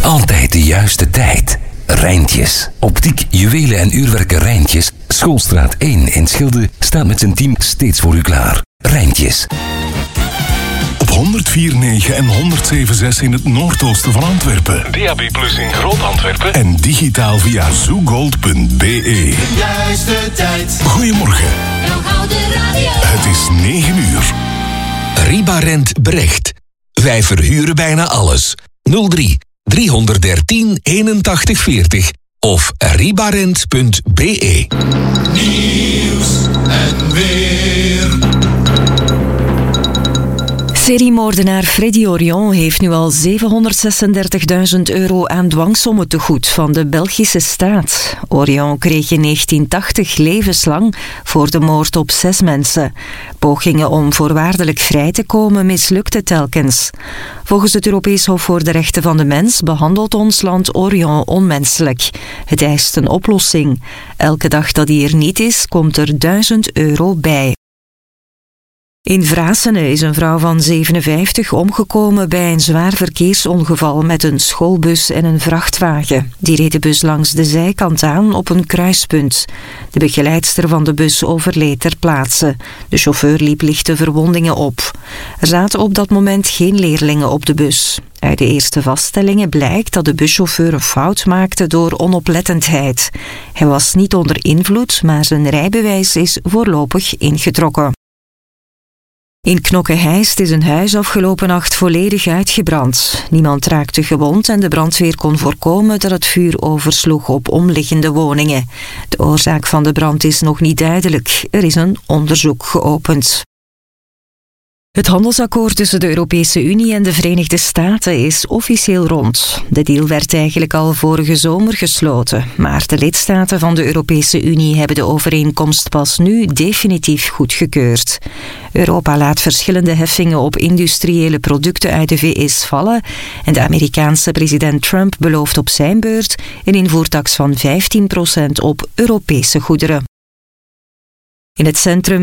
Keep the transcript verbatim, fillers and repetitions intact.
Altijd de juiste tijd. Rijntjes. Optiek, juwelen en uurwerken Rijntjes. Schoolstraat één in Schilde staat met zijn team steeds voor u klaar. Rijntjes. Op honderd vier komma negen en honderd zeven komma zes in het noordoosten van Antwerpen. D A B plus in Groot-Antwerpen. En digitaal via zoogold punt b e. Juiste tijd. Goedemorgen. de radio. Het is negen uur. Ribarent Brecht. Wij verhuren bijna alles. nul drie driehonderddertien eenentachtig veertig of ribarent punt b e. Nieuws en weer. Seriemoordenaar Freddy Orion heeft nu al zevenhonderdzesendertigduizend euro aan dwangsommen te goed van de Belgische staat. Orion kreeg in negentien tachtig levenslang voor de moord op zes mensen. Pogingen om voorwaardelijk vrij te komen mislukten telkens. Volgens het Europees Hof voor de Rechten van de Mens behandelt ons land Orion onmenselijk. Het eist een oplossing. Elke dag dat hij er niet is, komt er duizend euro bij. In Vrasene is een vrouw van zevenenvijftig omgekomen bij een zwaar verkeersongeval met een schoolbus en een vrachtwagen. Die reed de bus langs de zijkant aan op een kruispunt. De begeleidster van de bus overleed ter plaatse. De chauffeur liep lichte verwondingen op. Er zaten op dat moment geen leerlingen op de bus. Uit de eerste vaststellingen blijkt dat de buschauffeur een fout maakte door onoplettendheid. Hij was niet onder invloed, maar zijn rijbewijs is voorlopig ingetrokken. In Knokke-Heist is een huis afgelopen nacht volledig uitgebrand. Niemand raakte gewond en de brandweer kon voorkomen dat het vuur oversloeg op omliggende woningen. De oorzaak van de brand is nog niet duidelijk. Er is een onderzoek geopend. Het handelsakkoord tussen de Europese Unie en de Verenigde Staten is officieel rond. De deal werd eigenlijk al vorige zomer gesloten, maar de lidstaten van de Europese Unie hebben de overeenkomst pas nu definitief goedgekeurd. Europa laat verschillende heffingen op industriële producten uit de V S vallen en de Amerikaanse president Trump belooft op zijn beurt een invoertaks van vijftien procent op Europese goederen. In het centrum